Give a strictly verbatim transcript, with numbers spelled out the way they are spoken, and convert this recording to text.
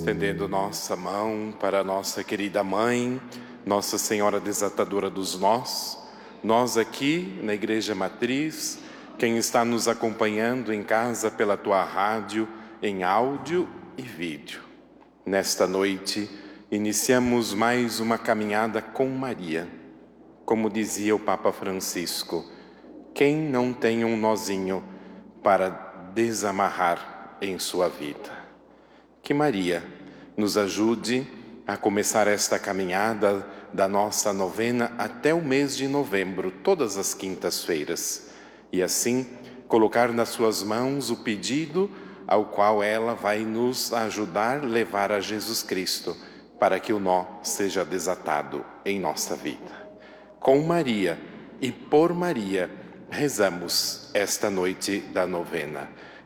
estendendo nossa mão para nossa querida mãe, Nossa Senhora Desatadora dos Nós, nós aqui na Igreja Matriz, quem está nos acompanhando em casa pela tua rádio, em áudio e vídeo. Nesta noite, iniciamos mais uma caminhada com Maria. Como dizia o Papa Francisco, quem não tem um nozinho para desamarrar em sua vida? Que Maria nos ajude a começar esta caminhada da nossa novena até o mês de novembro, todas as quintas-feiras, e assim colocar nas suas mãos o pedido ao qual ela vai nos ajudar a levar a Jesus Cristo, para que o nó seja desatado em nossa vida. Com Maria e por Maria, rezamos esta noite da novena.